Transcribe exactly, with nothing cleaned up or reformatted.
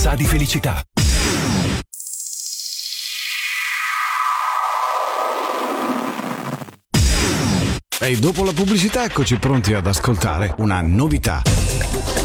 Sa di felicità. E dopo la pubblicità eccoci pronti ad ascoltare una novità.